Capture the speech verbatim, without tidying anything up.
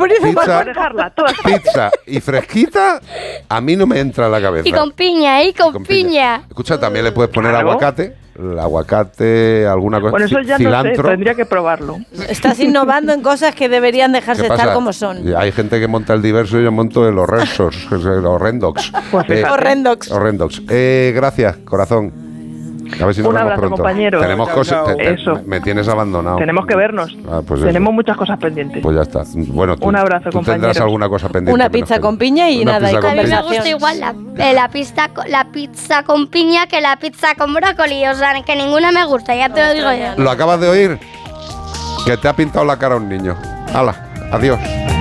poniendo pizza, para dejarla toda. Pizza y fresquita, a mí no me entra en la cabeza. Y con piña, y con, con piña. piña. Escucha, también le puedes poner Claro. aguacate. El aguacate, alguna cosa. Bueno, eso ya cilantro. no sé, tendría que probarlo. Estás innovando en cosas que deberían dejarse ¿Qué pasa? estar como son. Y hay gente que monta el diverso y yo monto el horrendos, el horrendox. Pues Eh, fíjate. Horrendox. horrendox. Eh, gracias, corazón. A ver si nos Un vemos abrazo, pronto. compañeros. Tenemos Chao, cosas. chao. te- te- Eso. me, me tienes abandonado. Tenemos que vernos. Ah, pues Tenemos eso. muchas cosas pendientes. Pues ya está. Bueno, tú, Un abrazo, tú tendrás compañeros. alguna cosa pendiente. Una menos pizza que yo. con piña y Una nada, pizza y con A mí me piña. gusta igual la, eh, la, pizza, co- la pizza con piña que la pizza con brócoli. O sea, que ninguna me gusta, ya te lo digo yo. ¿Lo acabas de oír? Que te ha pintado la cara un niño. Hala, adiós.